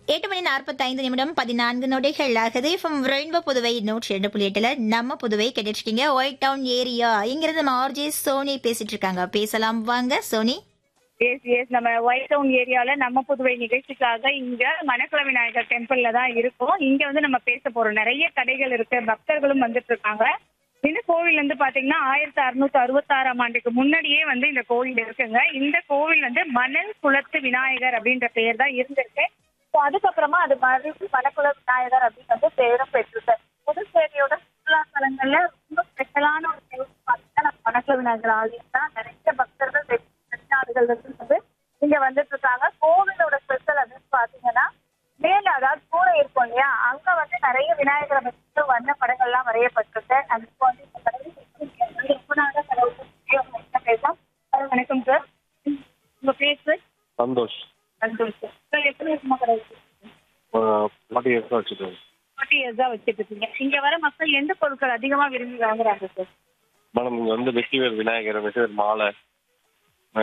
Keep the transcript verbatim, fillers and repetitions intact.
எட்டு மணி நாற்பத்தைந்து நிமிடம் பதினான்கு நொடிகள் ஆகுது. இப்போ ரெயின்போ புதுவை நூற்றி ரெண்டு புள்ளி எட்டுல நம்ம புதுவை கேட்டுட்டு இருக்கீங்க. ஒயிட் டவுன் ஏரியா இங்கிருந்து நம்ம ஆர்ஜே சோனி பேசிட்டு இருக்காங்க. பேசலாம் வாங்க சோனி. எஸ் எஸ் நம்ம ஒயிட் டவுன் ஏரியால நம்ம புதுவை நிகழ்ச்சிக்காக இங்க மணக்குள விநாயகர் டெம்பிள்ல தான் இருக்கோம். இங்க வந்து நம்ம பேச போறோம். நிறைய கடைகள் இருக்கு, பக்தர்களும் வந்துட்டு இருக்காங்க. இந்த கோவில் வந்து பாத்தீங்கன்னா ஆயிரத்தி அறுநூத்தி அறுபத்தி ஆறாம் ஆண்டுக்கு முன்னாடியே வந்து இந்த கோவில் இருக்குங்க. இந்த கோவில் வந்து மணல் குளத்து விநாயகர் அப்படின்ற பெயர் தான் இருந்திருக்கு. ஸோ அதுக்கப்புறமா அது மறுபடி மணக்குள விநாயகர் அப்படின்னு வந்து பேரும் பெற்றிருக்கு. புதுச்சேரியோட சுற்றுலா தலங்கள்ல ரொம்ப ஸ்பெஷலான ஒரு கோவில் பார்த்தீங்கன்னா நம்ம மணக்குள விநாயகர் ஆலயம் தான். நிறைய பக்தர்கள் வெளிநாடுகள் வந்து இங்க வந்துட்டு இருக்காங்க. கோவிலோட ஸ்பெஷல் அப்படின்னு பாத்தீங்கன்னா மேல அதாவது கூரை இருக்கும் இல்லையா, அங்க வந்து நிறைய விநாயகரை வச்சு வண்ண படங்கள்லாம் வரையப்பட்டிருக்கு. அது வந்து இந்த கடவுள் ரொம்ப நாளாக கடவுள் பேசலாம். வணக்கம் சார், உங்க பேர் sir? Santhosh. Santhosh sir. Sir எத்தனை வருஷமா கடவுள் ஃபார்ட்டி இயர்ஸ் வச்சுருக்கேன். ஃபார்ட்டி இயர்ஸா வச்சுட்டு இருக்கீங்க. இங்க வர மக்கள் எந்த பொருட்கள் அதிகமா விரும்பி வாங்குறாங்க சார்? மேடம் இங்கே வந்து வெற்றிவேர் விநாயகர், வெற்றிவேர் மாலை,